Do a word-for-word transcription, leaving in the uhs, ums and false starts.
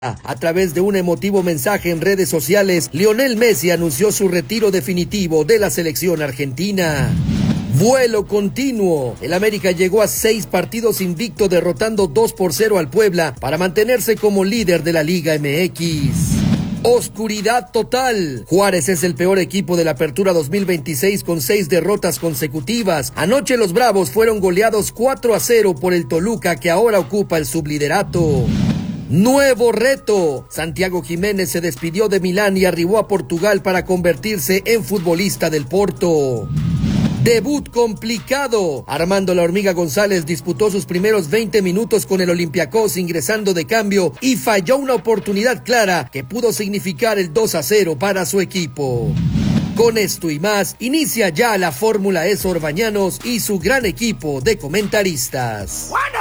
A través de un emotivo mensaje en redes sociales, Lionel Messi anunció su retiro definitivo de la selección argentina. Vuelo continuo. El América llegó a seis partidos invicto, derrotando dos por cero al Puebla para mantenerse como líder de la Liga M X. Oscuridad total. Juárez es el peor equipo de la Apertura dos mil veintiséis con seis derrotas consecutivas. Anoche los Bravos fueron goleados cuatro a cero por el Toluca, que ahora ocupa el subliderato. Nuevo reto. Santiago Jiménez se despidió de Milán y arribó a Portugal para convertirse en futbolista del Porto. Debut complicado. Armando La Hormiga González disputó sus primeros veinte minutos con el Olympiacos ingresando de cambio y falló una oportunidad clara que pudo significar el dos a cero para su equipo. Con esto y más, inicia ya la Fórmula E Sor Bañanos y su gran equipo de comentaristas.